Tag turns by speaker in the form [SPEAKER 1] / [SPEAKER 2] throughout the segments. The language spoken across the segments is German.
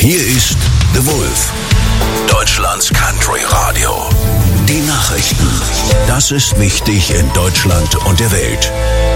[SPEAKER 1] Hier ist The Wolf, Deutschlands Country Radio. Die Nachrichten. Das ist wichtig in Deutschland und der Welt.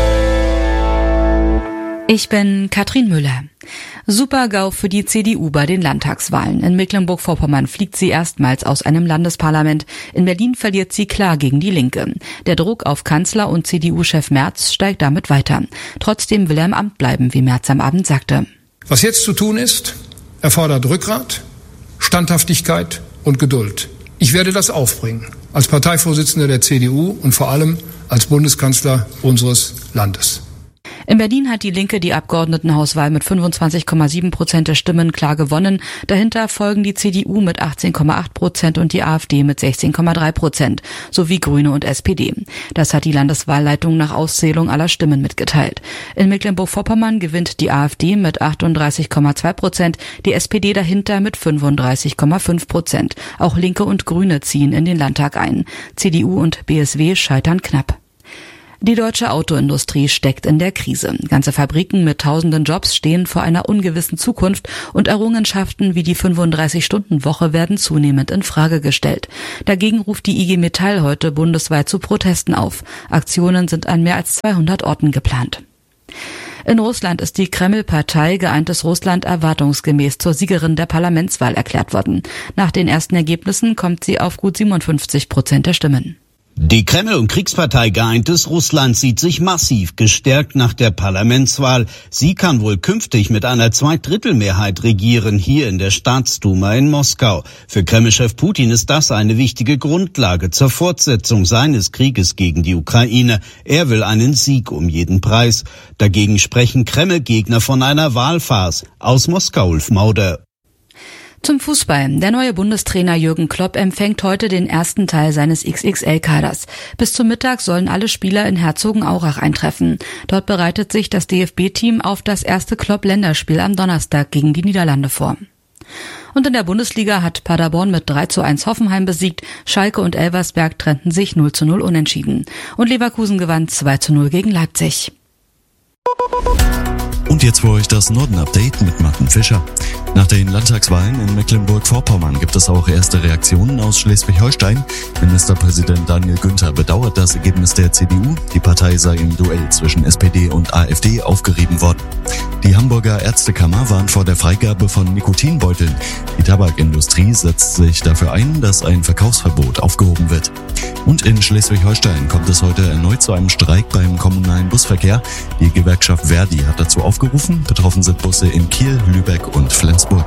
[SPEAKER 2] Ich bin Katrin Müller. Super-GAU für die CDU bei den Landtagswahlen. In Mecklenburg-Vorpommern fliegt sie erstmals aus einem Landesparlament. In Berlin verliert sie klar gegen die Linke. Der Druck auf Kanzler und CDU-Chef Merz steigt damit weiter. Trotzdem will er im Amt bleiben, wie Merz am Abend sagte.
[SPEAKER 3] Was jetzt zu tun ist, erfordert Rückgrat, Standhaftigkeit und Geduld. Ich werde das aufbringen, als Parteivorsitzender der CDU und vor allem als Bundeskanzler unseres Landes.
[SPEAKER 2] In Berlin hat die Linke die Abgeordnetenhauswahl mit 25,7% der Stimmen klar gewonnen. Dahinter folgen die CDU mit 18,8% und die AfD mit 16,3%, sowie Grüne und SPD. Das hat die Landeswahlleitung nach Auszählung aller Stimmen mitgeteilt. In Mecklenburg-Vorpommern gewinnt die AfD mit 38,2%, die SPD dahinter mit 35,5%. Auch Linke und Grüne ziehen in den Landtag ein. CDU und BSW scheitern knapp. Die deutsche Autoindustrie steckt in der Krise. Ganze Fabriken mit tausenden Jobs stehen vor einer ungewissen Zukunft und Errungenschaften wie die 35-Stunden-Woche werden zunehmend in Frage gestellt. Dagegen ruft die IG Metall heute bundesweit zu Protesten auf. Aktionen sind an mehr als 200 Orten geplant. In Russland ist die Kreml-Partei Geeintes Russland erwartungsgemäß zur Siegerin der Parlamentswahl erklärt worden. Nach den ersten Ergebnissen kommt sie auf gut 57% der Stimmen.
[SPEAKER 4] Die Kreml- und Kriegspartei Geeintes Russland sieht sich massiv gestärkt nach der Parlamentswahl. Sie kann wohl künftig mit einer Zweidrittelmehrheit regieren, hier in der Staatsduma in Moskau. Für Kreml-Chef Putin ist das eine wichtige Grundlage zur Fortsetzung seines Krieges gegen die Ukraine. Er will einen Sieg um jeden Preis. Dagegen sprechen Kreml-Gegner von einer Wahlfarce. Aus Moskau, Ulf Mauder.
[SPEAKER 2] Zum Fußball. Der neue Bundestrainer Jürgen Klopp empfängt heute den ersten Teil seines XXL-Kaders. Bis zum Mittag sollen alle Spieler in Herzogenaurach eintreffen. Dort bereitet sich das DFB-Team auf das erste Klopp-Länderspiel am Donnerstag gegen die Niederlande vor. Und in der Bundesliga hat Paderborn mit 3:1 Hoffenheim besiegt. Schalke und Elversberg trennten sich 0:0 unentschieden. Und Leverkusen gewann 2:0 gegen Leipzig.
[SPEAKER 5] Und jetzt für euch das Norden-Update mit Martin Fischer. Nach den Landtagswahlen in Mecklenburg-Vorpommern gibt es auch erste Reaktionen aus Schleswig-Holstein. Ministerpräsident Daniel Günther bedauert das Ergebnis der CDU. Die Partei sei im Duell zwischen SPD und AfD aufgerieben worden. Die Hamburger Ärztekammer warnt vor der Freigabe von Nikotinbeuteln. Die Tabakindustrie setzt sich dafür ein, dass ein Verkaufsverbot aufgehoben wird. Und in Schleswig-Holstein kommt es heute erneut zu einem Streik beim kommunalen Busverkehr. Die Gewerkschaft Verdi hat dazu aufgerufen. Betroffen sind Busse in Kiel, Lübeck und Flensburg.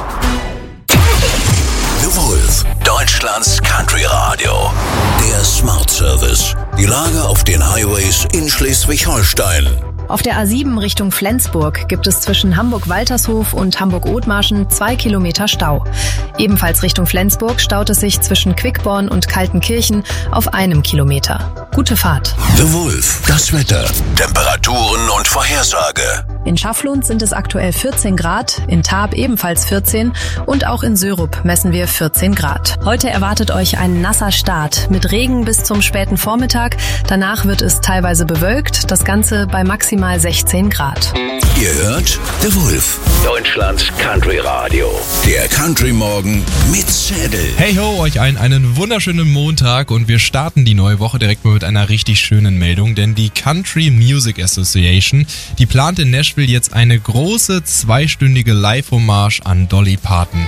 [SPEAKER 1] The Wolf, Deutschlands Country Radio. Der Smart Service. Die Lage auf den Highways in Schleswig-Holstein.
[SPEAKER 6] Auf der A7 Richtung Flensburg gibt es zwischen Hamburg-Waltershof und Hamburg-Othmarschen 2 Kilometer Stau. Ebenfalls Richtung Flensburg staut es sich zwischen Quickborn und Kaltenkirchen auf 1 Kilometer. Gute Fahrt.
[SPEAKER 1] The Wolf, das Wetter, Temperaturen und Vorhersage.
[SPEAKER 6] In Schafflund sind es aktuell 14 Grad, in Taab ebenfalls 14 und auch in Sörup messen wir 14 Grad. Heute erwartet euch ein nasser Start mit Regen bis zum späten Vormittag. Danach wird es teilweise bewölkt, das Ganze bei maximal 16 Grad.
[SPEAKER 1] Ihr hört The Wolf, Deutschlands Country Radio. Der Country Morgen mit Zedel.
[SPEAKER 7] Hey ho, euch einen wunderschönen Montag und wir starten die neue Woche direkt mal mit einer richtig schönen Meldung, denn die Country Music Association, die plant in Nashville jetzt eine große 2-stündige Live-Hommage an Dolly Parton.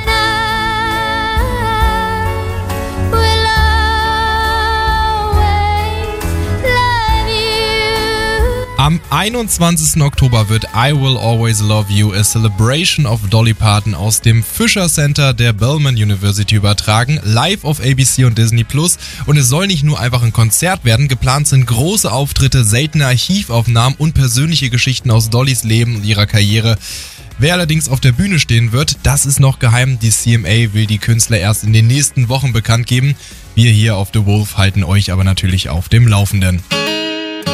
[SPEAKER 7] Am 21. Oktober wird I Will Always Love You, a Celebration of Dolly Parton aus dem Fisher Center der Belmont University übertragen, live auf ABC und Disney Plus. Und es soll nicht nur einfach ein Konzert werden, geplant sind große Auftritte, seltene Archivaufnahmen und persönliche Geschichten aus Dollys Leben und ihrer Karriere. Wer allerdings auf der Bühne stehen wird, das ist noch geheim. Die CMA will die Künstler erst in den nächsten Wochen bekannt geben. Wir hier auf The Wolf halten euch aber natürlich auf dem Laufenden.